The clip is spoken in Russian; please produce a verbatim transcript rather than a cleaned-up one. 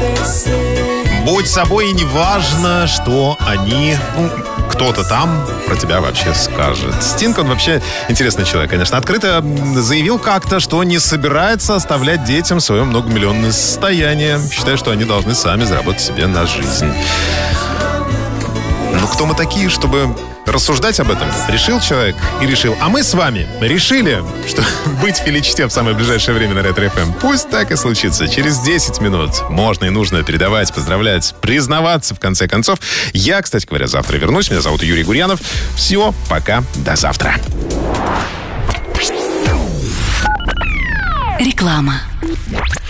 Будь собой, и не важно, что они, ну, кто-то там про тебя вообще скажет. Стинг, он вообще интересный человек, конечно. Открыто заявил как-то, что не собирается оставлять детям свое многомиллионное состояние. Считает, что они должны сами заработать себе на жизнь. Ну, кто мы такие, чтобы рассуждать об этом? Решил человек и решил. А мы с вами решили, что быть в Филичте в самое ближайшее время на Ретро-эф эм. Пусть так и случится. Через десять минут можно и нужно передавать, поздравлять, признаваться в конце концов. Я, кстати говоря, завтра вернусь. Меня зовут Юрий Гурьянов. Все, пока, до завтра. Реклама.